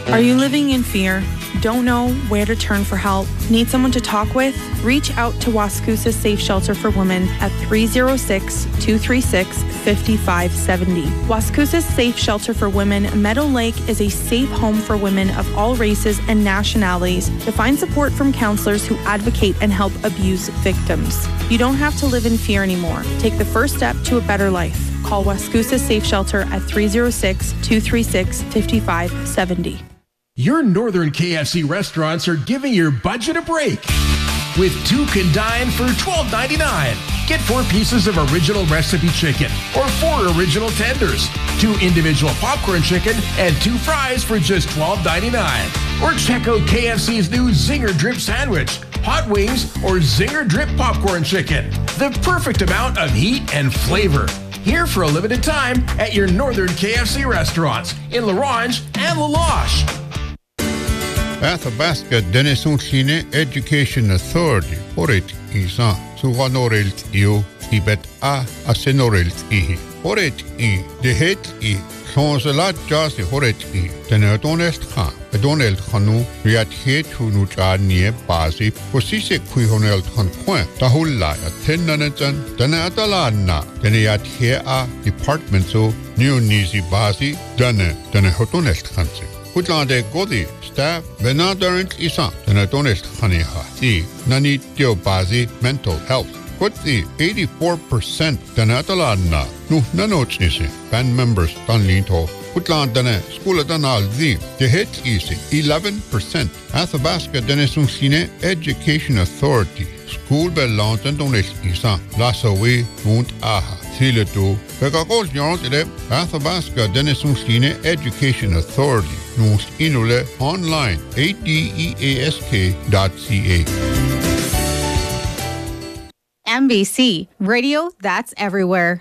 Are you living in fear? Don't know where to turn for help? Need someone to talk with? Reach out to Wascoosa Safe Shelter for Women at 306-236-5570. Wascoosa Safe Shelter for Women, Meadow Lake is a safe home for women of all races and nationalities to find support from counselors who advocate and help abuse victims. You don't have to live in fear anymore. Take the first step to a better life. Call Wascoosa Safe Shelter at 306-236-5570. Your Northern KFC restaurants are giving your budget a break. With 2 can dine for $12.99. Get 4 pieces of original recipe chicken or 4 original tenders, 2 individual popcorn chicken, and 2 fries for just $12.99. Or check out KFC's new Zinger Drip Sandwich, hot wings, or Zinger Drip Popcorn Chicken. The perfect amount of heat and flavor. Here for a limited time at your Northern KFC restaurants in La Ronge and La Loche. Athabasca Denisonchine Education Authority Horet Isa Suganorelt Io Tibet A Asenorelt I Horet I Dehet I Sonsalat Jasi Horet I Denadonest Ha Adonelt Hanu Riat Hetunu Nie Basi Posise Quihonelt Hanquen Tahulla Tenanajan Danatalana Deniat Hea Department so New Nizi Basi Dane Hotonest Hansi Kutlande Godi staff Venadorent Isa Denadonest Haniha Si Nani Tio Basi Mental Health Put the 84% Danatalana Nu Nanochisi band members Danlinto Putlandane School Danal the hit easy 11% Athabasca Denisonchine Education Authority School Bellant and Donest Isa Lassawe Mount Aha Siletu Pegagos Yonsile Athabasca Denisonchine Education Authority Nus Inule online adeask.ca. MBC Radio that's everywhere.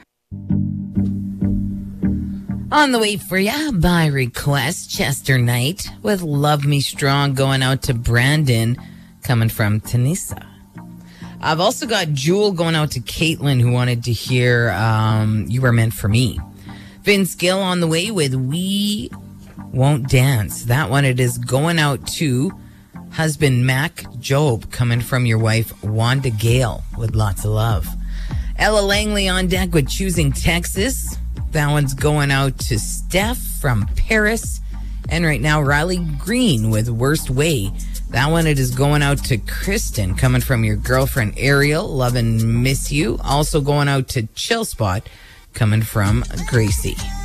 On the way for ya by request, Chester Knight with Love Me Strong going out to Brandon coming from Tanisa. I've also got Jewel going out to Caitlin who wanted to hear You Were Meant For Me. Vince Gill on the way with We Won't Dance. That one it is going out to husband Mac Job coming from your wife Wanda Gale with lots of love. Ella Langley on deck with Choosing Texas. That one's going out to Steph from Paris. And right now, Riley Green with Worst Way. That one, it is going out to Kristen, coming from your girlfriend Ariel. Love and miss you. Also going out to Chill Spot, coming from Gracie.